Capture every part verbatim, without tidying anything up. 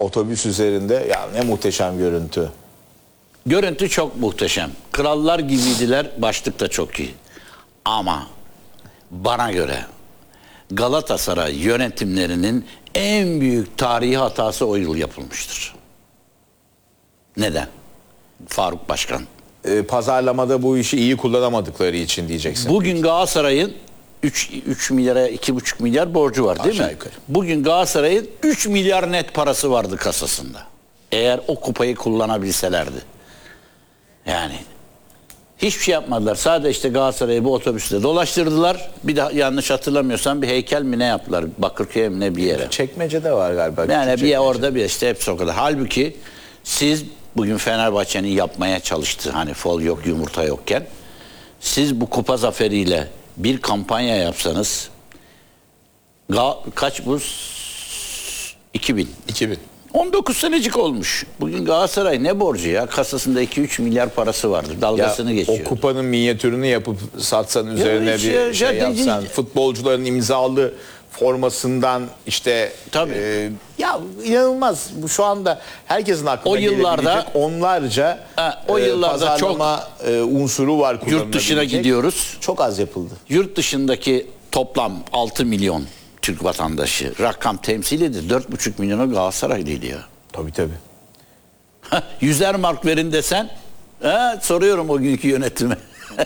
otobüs üzerinde ya ne muhteşem görüntü. Görüntü çok muhteşem. Krallar gibiydiler. Başlık da çok iyi. Ama bana göre Galatasaray yönetimlerinin en büyük tarihi hatası o yıl yapılmıştır. Neden? Faruk Başkan. Ee, pazarlamada bu işi iyi kullanamadıkları için diyeceksin. Bugün Galatasaray'ın üç milyara iki buçuk milyar borcu var değil Aşağı mi? yukarı. Bugün Galatasaray'ın üç milyar net parası vardı kasasında. Eğer o kupayı kullanabilselerdi. Yani hiçbir şey yapmadılar. Sadece işte Galatasaray'ı bu otobüste dolaştırdılar. Bir de yanlış hatırlamıyorsam bir heykel mi ne yaptılar? Bakırköy'e mi ne bir yere. Çekmece'de var galiba. Yani bir çekmece. orada bir işte hepsi o kadar. Halbuki siz bugün Fenerbahçe'nin yapmaya çalıştığı hani fol yok yumurta yokken siz bu kupa zaferiyle bir kampanya yapsanız Ga kaç bu? iki bin. iki bin. on dokuz senecik olmuş. Bugün Galatasaray ne borcu ya? Kasasında iki üç milyar parası vardır. Dalgasını Ya, geçiyor. o kupanın minyatürünü yapıp satsan üzerine hiç bir ya, şey ya, yapsan. değil. Futbolcuların imzalı formasından işte Tabii. e, ya inanılmaz. Bu şu anda herkesin aklına O yıllarda- gelebilecek onlarca Ha, o e, yıllarda pazarlama e, unsuru var Yurt dışına kullanılabilecek. gidiyoruz. Çok az yapıldı. Yurt dışındaki toplam altı milyon Türk vatandaşı rakam temsil ediyor. dört buçuk milyonu Galatasaraylıydı ya. Tabii tabii. Yüzer mark verin desen ha, soruyorum o günkü yönetime.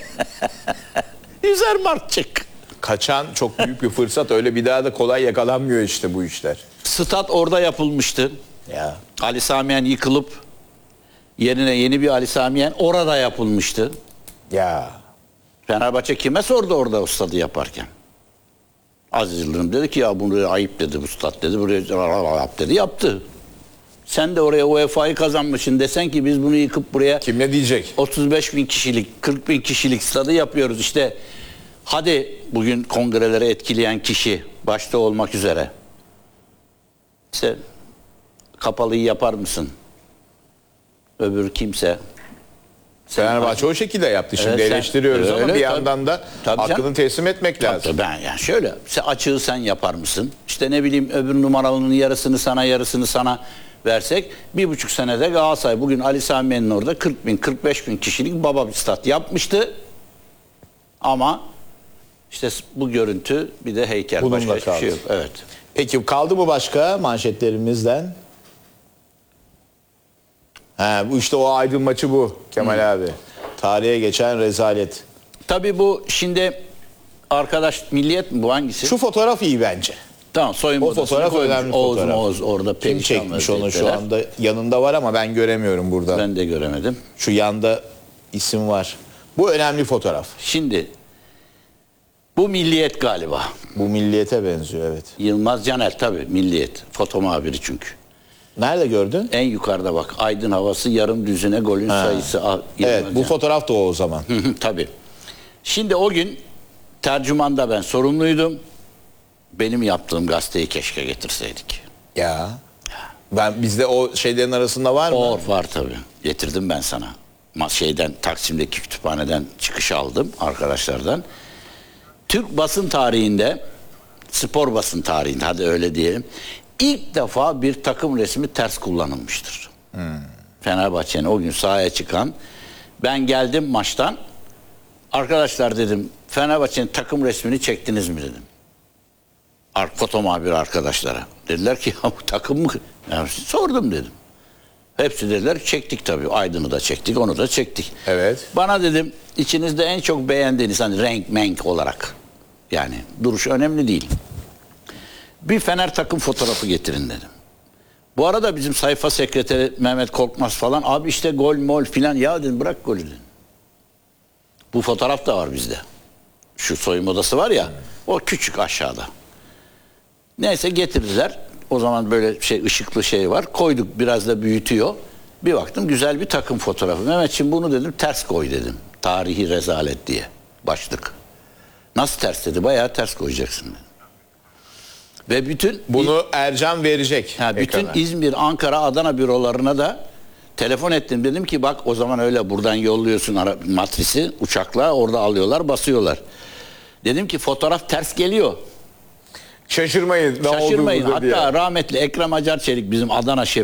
Yüzer mark çık. Kaçan çok büyük bir fırsat. Öyle bir daha da kolay yakalanmıyor işte bu işler. Stat orada yapılmıştı. Ya. Ali Samiyen yıkılıp yerine yeni bir Ali Samiyen orada yapılmıştı. Ya. Fenerbahçe kime sordu orada o stadı yaparken? Aziz Yıldırım dedi ki ya bunu ayıp dedi bu stat dedi. Buraya yap dedi yaptı. Sen de oraya U E F A'yı kazanmışsın desen ki biz bunu yıkıp buraya Kim ne diyecek? otuz beş bin kişilik kırk bin kişilik stadı yapıyoruz işte. Hadi bugün kongreleri etkileyen kişi başta olmak üzere. İşte kapalıyı yapar mısın? Öbür kimse. Fenerbahçe o şekilde yaptı. Şimdi Evet, sen- eleştiriyoruz ama öyle, bir tabii. yandan da Tabii hakkını canım. teslim etmek lazım. Tabii ben yani şöyle sen açığı sen yapar mısın? İşte ne bileyim öbür numaralının yarısını sana yarısını sana versek bir buçuk senede Galatasaray bugün Ali Samiyen'in orada kırk bin kırk beş bin kişilik baba bir stat yapmıştı. Ama işte bu görüntü bir de heykel Bununla başka hiçbir kaldı. şey yok. Evet. Peki kaldı mı başka manşetlerimizden? Ha, bu işte o Aydın maçı bu Kemal abi. Tarihe geçen rezalet. Tabii bu şimdi arkadaş Milliyet mi bu hangisi? Şu fotoğraf iyi bence. Tamam soyunma O odasını fotoğraf koymuş. önemli Oğuz fotoğraf. Oğuz orada Kim perişan çekmiş onu şu vaziyetteler. anda? Yanında var ama ben göremiyorum burada. Ben de göremedim. Şu yanda isim var. Bu önemli fotoğraf. Şimdi bu Milliyet galiba. Bu Milliyet'e benziyor evet. Yılmaz Caner tabii Milliyet. Foto muhabiri çünkü. Nerede gördün? En yukarıda bak. Aydın havası yarım düzine golün sayısı. Ah, Yılmaz Evet bu Caner. fotoğraf da o o zaman. Hı hı, tabii. Şimdi o gün tercümanda ben sorumluydum. Benim yaptığım gazeteyi keşke getirseydik. Ya. Ben bizde o şeylerin arasında var mı? O var tabii. Getirdim ben sana. Ma- Şeyden Taksim'deki kütüphaneden çıkış aldım arkadaşlardan. Türk basın tarihinde, spor basın tarihinde hadi öyle diyelim. İlk defa bir takım resmi ters kullanılmıştır. Hmm. Fenerbahçe'nin o gün sahaya çıkan ben geldim maçtan. Arkadaşlar dedim Fenerbahçe'nin takım resmini çektiniz mi dedim. Ar foto muhabiri arkadaşlara. Dediler ki ya bu takım mı? Yani sordum dedim. Hepsi dediler çektik tabii. Aydın'ı da çektik, onu da çektik. Evet. Bana dedim içinizde en çok beğendiğiniz hani renk menk olarak yani duruş önemli değil. Bir Fener takım fotoğrafı getirin dedim. Bu arada bizim sayfa sekreteri Mehmet Korkmaz falan abi işte gol mol filan ya dedim bırak golü dedim. Bu fotoğraf da var bizde. Şu soyunma odası var ya o küçük aşağıda. Neyse getirdiler. O zaman böyle şey ışıklı şey var. Koyduk biraz da büyütüyor. Bir baktım güzel bir takım fotoğrafı. Mehmetciğim bunu dedim ters koy dedim. Tarihi rezalet diye başlık. Nasıl ters dedi? Bayağı ters koyacaksın dedim. Ve bütün Bunu Ercan verecek. ha, bütün ekrana. İzmir, Ankara, Adana bürolarına da telefon ettim. Dedim ki bak o zaman öyle buradan yolluyorsun ara, matrisi uçakla orada alıyorlar basıyorlar. Dedim ki fotoğraf ters geliyor. Şaşırmayın. Ne Şaşırmayın. olduğunu Hatta diye. rahmetli Ekrem Acar Çelik bizim Adana şefi